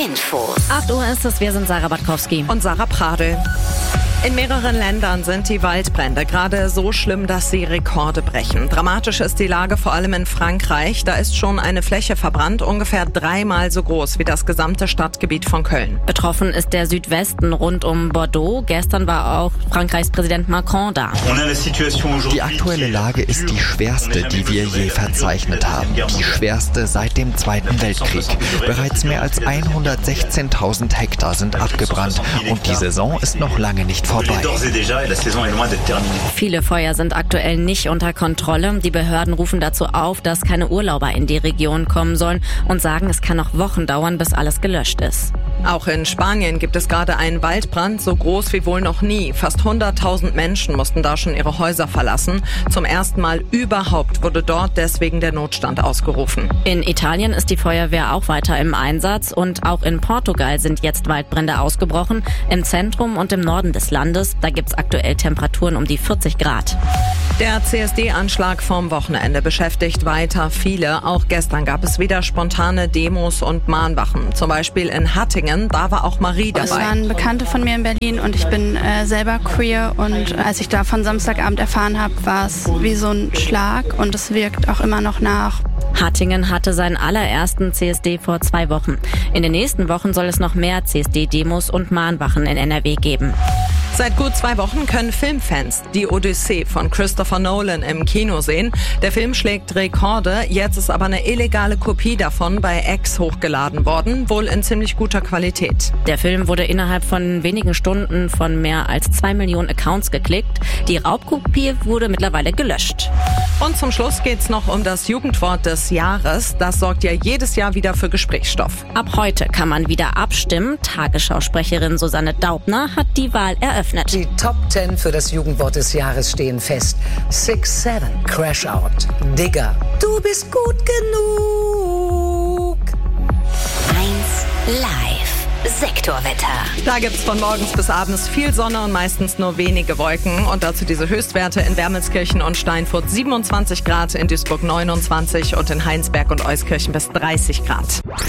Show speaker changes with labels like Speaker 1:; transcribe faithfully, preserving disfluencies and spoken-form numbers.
Speaker 1: Infos.
Speaker 2: acht Uhr ist es, wir sind Sarah Batkowski.
Speaker 3: Und Sarah Pradel. In mehreren Ländern sind die Waldbrände gerade so schlimm, dass sie Rekorde brechen. Dramatisch ist die Lage vor allem in Frankreich. Da ist schon eine Fläche verbrannt, ungefähr dreimal so groß wie das gesamte Stadtgebiet von Köln.
Speaker 2: Betroffen ist der Südwesten rund um Bordeaux. Gestern war auch Frankreichs Präsident Macron da.
Speaker 4: Die aktuelle Lage ist die schwerste, die wir je verzeichnet haben. Die schwerste seit dem Zweiten Weltkrieg. Bereits mehr als hundertsechzehntausend Hektar sind abgebrannt und die Saison ist noch lange nicht vorbei.
Speaker 2: Viele Feuer sind aktuell nicht unter Kontrolle. Die Behörden rufen dazu auf, dass keine Urlauber in die Region kommen sollen und sagen, es kann noch Wochen dauern, bis alles gelöscht ist.
Speaker 3: Auch in Spanien gibt es gerade einen Waldbrand, so groß wie wohl noch nie. Fast hunderttausend Menschen mussten da schon ihre Häuser verlassen. Zum ersten Mal überhaupt wurde dort deswegen der Notstand ausgerufen.
Speaker 2: In Italien ist die Feuerwehr auch weiter im Einsatz und auch in Portugal sind jetzt Waldbrände ausgebrochen. Im Zentrum und im Norden des Landes, da gibt es aktuell Temperaturen um die vierzig Grad.
Speaker 3: Der C S D-Anschlag vom Wochenende beschäftigt weiter viele. Auch gestern gab es wieder spontane Demos und Mahnwachen. Zum Beispiel in Hattingen, da war auch Marie dabei.
Speaker 5: Es waren Bekannte von mir in Berlin und ich bin äh, selber queer. Und als ich davon Samstagabend erfahren habe, war es wie so ein Schlag und es wirkt auch immer noch nach.
Speaker 2: Hattingen hatte seinen allerersten C S D vor zwei Wochen. In den nächsten Wochen soll es noch mehr C S D-Demos und Mahnwachen in N R W geben.
Speaker 3: Seit gut zwei Wochen können Filmfans die Odyssee von Christopher Nolan im Kino sehen. Der Film schlägt Rekorde, jetzt ist aber eine illegale Kopie davon bei X hochgeladen worden, wohl in ziemlich guter Qualität.
Speaker 2: Der Film wurde innerhalb von wenigen Stunden von mehr als zwei Millionen Accounts geklickt. Die Raubkopie wurde mittlerweile gelöscht.
Speaker 3: Und zum Schluss geht's noch um das Jugendwort des Jahres. Das sorgt ja jedes Jahr wieder für Gesprächsstoff.
Speaker 2: Ab heute kann man wieder abstimmen. Tagesschausprecherin Susanne Daubner hat die Wahl eröffnet.
Speaker 6: Die Top zehn für das Jugendwort des Jahres stehen fest. six seven, Crash Out, Digger, du bist gut genug.
Speaker 1: eins Live. Sektorwetter.
Speaker 3: Da gibt's von morgens bis abends viel Sonne und meistens nur wenige Wolken. Und dazu diese Höchstwerte in Wermelskirchen und Steinfurt siebenundzwanzig Grad, in Duisburg neunundzwanzig und in Heinsberg und Euskirchen bis dreißig Grad.